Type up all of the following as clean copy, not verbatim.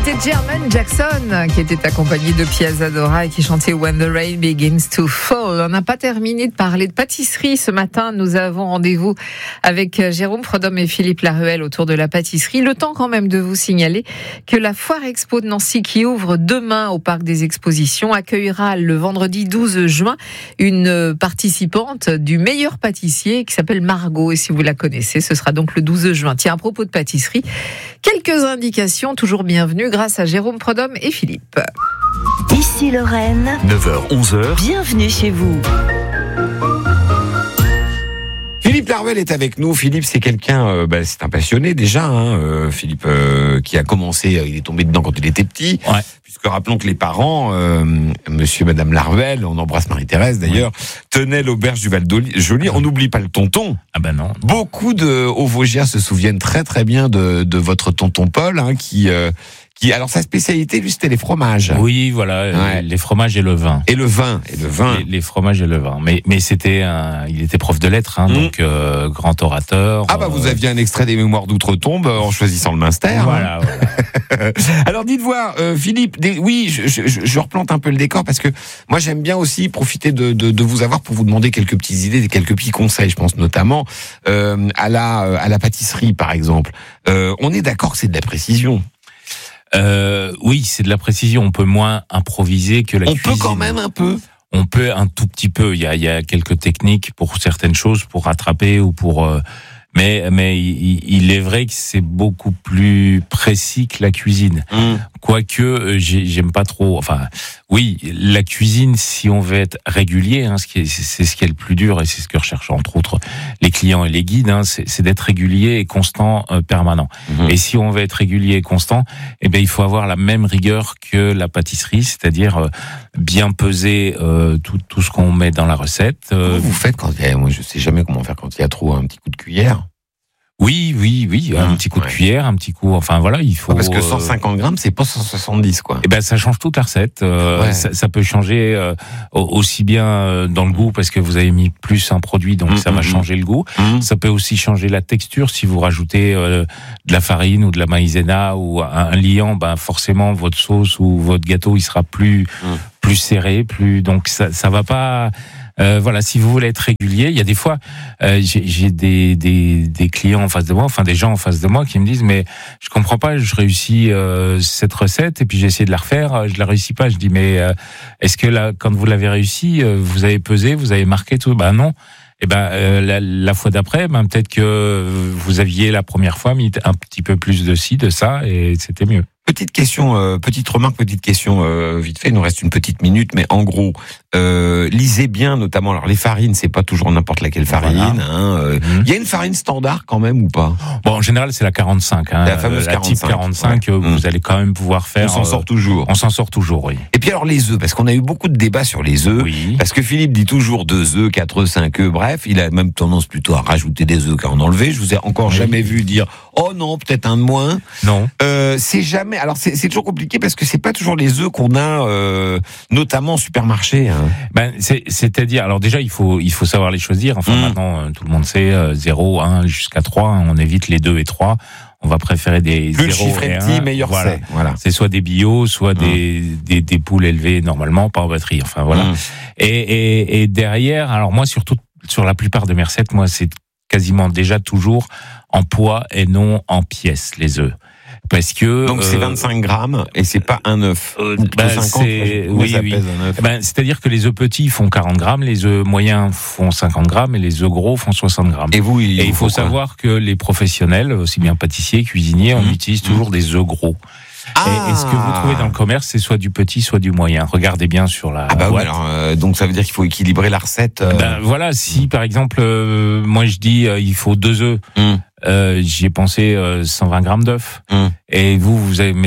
C'était Jermaine Jackson qui était accompagné de Pia Zadora et qui chantait When the Rain Begins to Fall. On n'a pas terminé de parler de pâtisserie ce matin. Nous avons rendez-vous avec Jérôme Prudhomme et Philippe Laruelle autour de la pâtisserie. Le temps quand même de vous signaler que la Foire Expo de Nancy qui ouvre demain au Parc des Expositions accueillera le vendredi 12 juin une participante du meilleur pâtissier qui s'appelle Margot. Et si vous la connaissez, ce sera donc le 12 juin. Tiens, à propos de pâtisserie, quelques indications toujours bienvenues grâce à Jérôme Prudhomme et Philippe. Ici Lorraine, 9h-11h, bienvenue chez vous. Philippe Laruelle est avec nous. Philippe, c'est quelqu'un, c'est un passionné déjà. Philippe, qui a commencé, il est tombé dedans quand il était petit. Ouais. Puisque rappelons que les parents, Monsieur et Madame Laruelle, on embrasse Marie-Thérèse d'ailleurs, tenaient l'auberge du Val-Joli. On n'oublie pas le tonton. Ah ben non. Beaucoup de Hauts-Vosgiens se souviennent très très bien de votre tonton Paul, qui alors sa spécialité, lui, c'était les fromages. Oui, voilà, Ouais. les fromages et le vin. Et le vin. Les fromages et le vin. Mais il était prof de lettres, donc grand orateur. Ah bah vous aviez un extrait des Mémoires d'Outre-Tombe en choisissant le Münster. Voilà. Alors dites-moi, Philippe, je replante un peu le décor parce que moi j'aime bien aussi profiter de vous avoir pour vous demander quelques petites idées, quelques petits conseils. Je pense notamment à la pâtisserie par exemple. On est d'accord que c'est de la précision. Oui, c'est de la précision. On peut moins improviser que la cuisine. On peut quand même un peu. On peut un tout petit peu. Il y a quelques techniques pour certaines choses, pour rattraper ou pour. Mais il est vrai que c'est beaucoup plus précis que la cuisine. Quoique j'aime pas trop. Enfin, oui, la cuisine, si on veut être régulier, c'est ce qui est le plus dur et c'est ce que recherchent entre autres les clients et les guides. C'est d'être régulier et constant, permanent. Et si on veut être régulier et constant, il faut avoir la même rigueur que la pâtisserie, c'est-à-dire bien peser tout ce qu'on met dans la recette. Comment vous faites quand il y a, moi je sais jamais comment faire quand il y a trop, un petit coup de cuillère. Oui, un petit coup de cuillère, un petit coup, enfin voilà, il faut. Parce que 150 grammes, c'est pas 170 quoi. Ça change toute la recette. Ça peut changer aussi bien dans le goût parce que vous avez mis plus un produit, donc ça va changer le goût. Ça peut aussi changer la texture si vous rajoutez de la farine ou de la maïzena ou un liant. Forcément votre sauce ou votre gâteau il sera plus serré, donc ça va pas. Voilà, si vous voulez être régulier, il y a des fois, j'ai des clients en face de moi, enfin des gens en face de moi qui me disent mais je comprends pas, je réussis cette recette et puis j'ai essayé de la refaire, je la réussis pas. Je dis mais est-ce que là, quand vous l'avez réussi, vous avez pesé, vous avez marqué tout? Non. La fois d'après, peut-être que vous aviez la première fois mis un petit peu plus de ci, de ça et c'était mieux. Petite question, petite remarque, vite fait, il nous reste une petite minute, mais en gros, lisez bien, notamment, alors les farines, c'est pas toujours n'importe laquelle farine, il y a une farine standard quand même ou pas? Bon, en général, c'est la 45, la fameuse type 45, vous allez quand même pouvoir faire. On s'en sort toujours. On s'en sort toujours, oui. Et puis alors les œufs, parce qu'on a eu beaucoup de débats sur les œufs, parce que Philippe dit toujours 2 œufs, 4 œufs, 5 œufs, bref, il a même tendance plutôt à rajouter des œufs qu'à en enlever. Je vous ai encore jamais vu dire, oh non, peut-être un de moins. Non. C'est jamais. Alors c'est toujours compliqué parce que c'est pas toujours les œufs qu'on a, notamment au supermarché. C'est-à-dire, alors déjà il faut savoir les choisir. Enfin maintenant tout le monde sait 0, 1 jusqu'à 3. On évite les 2 et 3. On va préférer des 0 et 1. Plus le chiffre est petit, meilleur c'est. Voilà. C'est soit des bio, soit des poules élevées normalement, pas en batterie. Enfin voilà. Et derrière, alors moi surtout sur la plupart de mes recettes, moi c'est quasiment déjà toujours en poids et non en pièces les œufs. Parce que donc c'est 25 grammes et c'est pas un œuf. 50. Oui. C'est-à-dire que les œufs petits font 40 grammes, les œufs moyens font 50 grammes et les œufs gros font 60 grammes. Et vous, il faut savoir que les professionnels, aussi bien pâtissiers, cuisiniers, on utilise toujours des œufs gros. Et ce que vous trouvez dans le commerce, c'est soit du petit, soit du moyen. Regardez bien sur la boîte. Oui, alors, donc ça veut dire qu'il faut équilibrer la recette. Voilà, si par exemple, moi je dis il faut 2 œufs. J'y ai pensé 120 grammes d'œufs. Et vous allez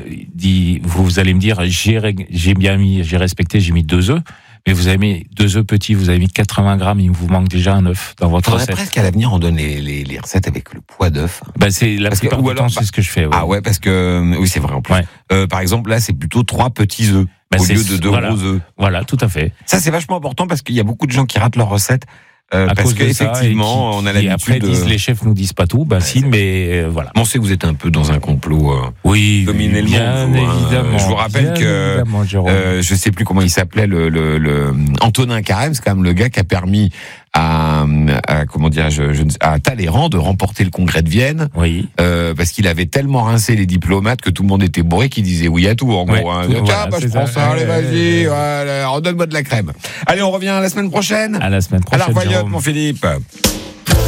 me dire j'ai respecté, j'ai mis 2 œufs. Mais vous avez mis 2 œufs petits, vous avez mis 80 grammes, il vous manque déjà un œuf dans votre recette. Presque à l'avenir, on donne les recettes avec le poids d'œuf. C'est la plupart du temps, c'est ce que je fais. Ouais. Ah ouais, parce que oui, c'est vrai en plus. Par exemple, là, c'est plutôt 3 petits œufs au lieu de 2 gros œufs. Voilà, tout à fait. Ça, c'est vachement important parce qu'il y a beaucoup de gens qui ratent leurs recettes. parce qu'effectivement, on a l'habitude. Après, les chefs nous disent pas tout. Si, mais voilà. On sait que vous êtes un peu dans un complot. Dominer le monde. Bien évidemment. Je vous rappelle que je sais plus comment il s'appelait, le Antonin Carême, c'est quand même le gars qui a permis à Talleyrand de remporter le congrès de Vienne. Oui. Parce qu'il avait tellement rincé les diplomates que tout le monde était bourré qu'il disait oui à tout, en gros. Je prends ça, allez, vas-y, redonne-moi de la crème. Allez, on revient la semaine prochaine. À la semaine prochaine. À la revoyote, mon Philippe.